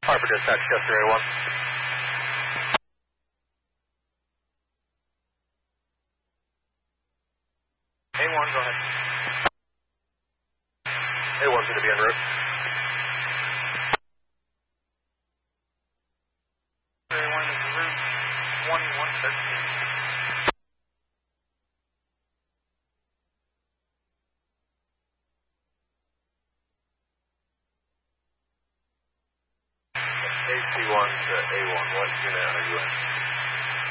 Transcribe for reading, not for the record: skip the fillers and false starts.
Harbor Dispatch, Chester A1. A1, go ahead. A1's going to be en route. A1 is route 2113. AC1 to A1, what unit are you in?